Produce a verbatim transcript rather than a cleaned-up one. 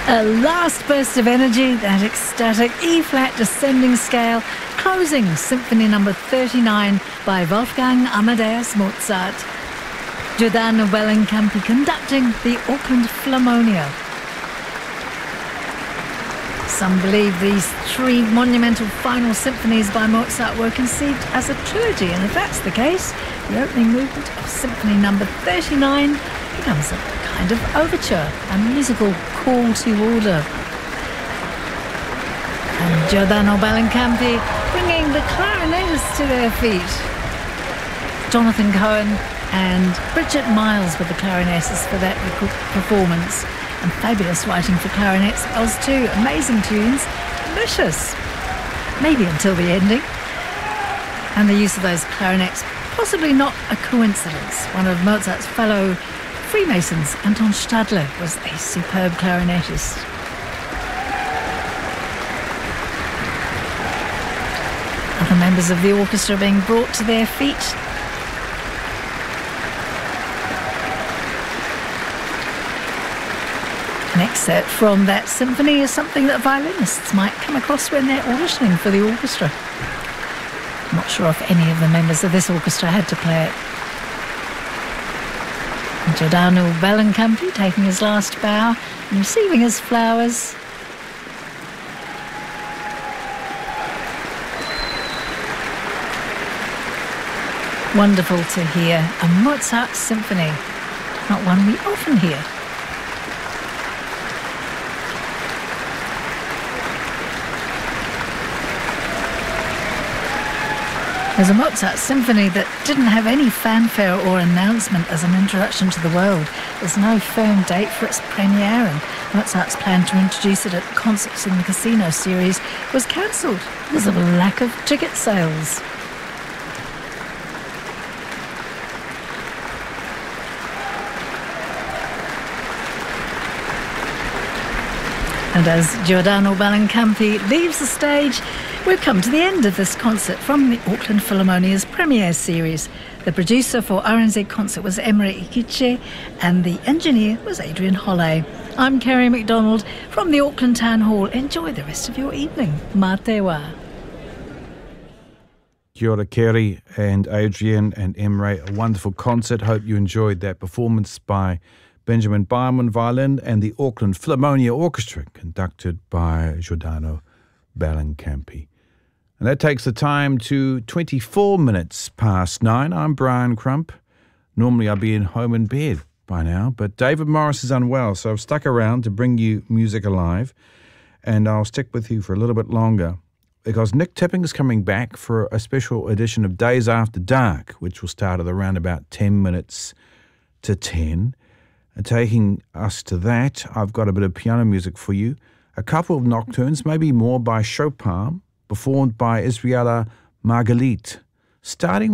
A last burst of energy, that ecstatic E-flat descending scale, closing Symphony number thirty-nine by Wolfgang Amadeus Mozart. Giordano Bellincampi conducting the Auckland Philharmonia. Some believe these three monumental final symphonies by Mozart were conceived as a trilogy, and if that's the case, the opening movement of Symphony number thirty-nine becomes a kind of overture, a musical call to order. And Giordano Bellincampi bringing the clarinetists to their feet. Jonathan Cohen and Bridget Miles were the clarinetists for that performance. And fabulous writing for clarinets as too. Amazing tunes, delicious. Maybe until the ending. And the use of those clarinets, possibly not a coincidence. One of Mozart's fellow Freemasons, Anton Stadler, was a superb clarinetist. Other members of the orchestra being brought to their feet. An excerpt from that symphony is something that violinists might come across when they're auditioning for the orchestra. I'm not sure if any of the members of this orchestra had to play it. And Giordano Bellincampi taking his last bow and receiving his flowers. Wonderful to hear a Mozart symphony, not one we often hear. There's a Mozart symphony that didn't have any fanfare or announcement as an introduction to the world. There's no firm date for its premiere, and Mozart's plan to introduce it at concerts in the Casino series was cancelled because of a lack of ticket sales. And as Giordano Bellincampi leaves the stage, we've come to the end of this concert from the Auckland Philharmonia's premiere series. The producer for R N Z Concert was Emre Ikiche, and the engineer was Adrian Holley. I'm Kerry McDonald from the Auckland Town Hall. Enjoy the rest of your evening. Mā te wā. Kia ora, Kerry and Adrian and Emre. A wonderful concert. Hope you enjoyed that performance by Benjamin Byman violin and the Auckland Philharmonia Orchestra, conducted by Giordano Bellincampi. And that takes the time to twenty-four minutes past nine. I'm Brian Crump. Normally I'd be in home in bed by now, but David Morris is unwell, so I've stuck around to bring you music alive, and I'll stick with you for a little bit longer because Nick Tipping is coming back for a special edition of Days After Dark, which will start at around about ten minutes to ten. And taking us to that, I've got a bit of piano music for you. A couple of nocturnes, maybe more, by Chopin, performed by Israela Margalit, starting